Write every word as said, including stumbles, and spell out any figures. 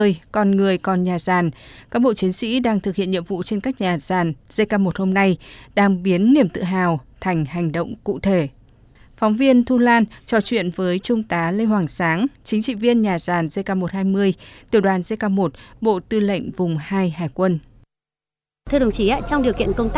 Con người còn nhà giàn, cán bộ chiến sĩ đang thực hiện nhiệm vụ trên các nhà giàn giê ca một hôm nay đang biến niềm tự hào thành hành động cụ thể. Phóng viên Thu Lan trò chuyện với Trung tá Lê Hoàng Sáng, chính trị viên nhà giàn giê ca một hai mươi, tiểu đoàn giê ca một, Bộ Tư lệnh Vùng hai Hải quân. Thưa đồng chí, trong điều kiện công tác